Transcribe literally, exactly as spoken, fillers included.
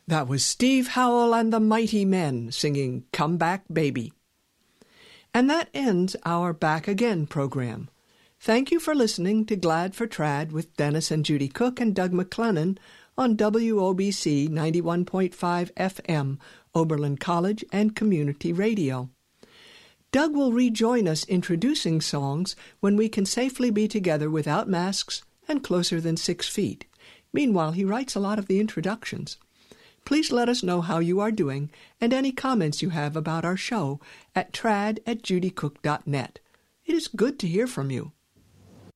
That was Steve Howell and the Mighty Men singing Come Back Baby. And that ends our Back Again program. Thank you for listening to Glad for Trad with Dennis and Judy Cook and Doug McClennan on W O B C ninety-one point five F M, Oberlin College and Community Radio. Doug will rejoin us introducing songs when we can safely be together without masks and closer than six feet. Meanwhile, he writes a lot of the introductions. Please let us know how you are doing and any comments you have about our show at trad at judycook dot net. It is good to hear from you.